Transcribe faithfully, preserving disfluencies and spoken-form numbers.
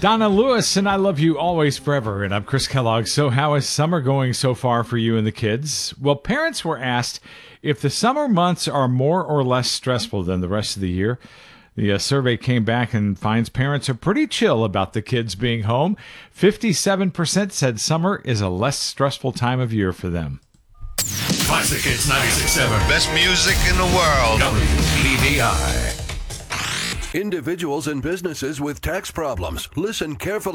Donna Lewis and I Love You Always Forever. And I'm Chris Kellogg. So how is summer going so far for you and the kids? Well, parents were asked if the summer months are more or less stressful than the rest of the year. The uh, survey came back and finds parents are pretty chill about the kids being home. fifty-seven percent said summer is a less stressful time of year for them. Classic Hits ninety-six point seven. Best music in the world. W B D I. Individuals and businesses with tax problems, listen carefully.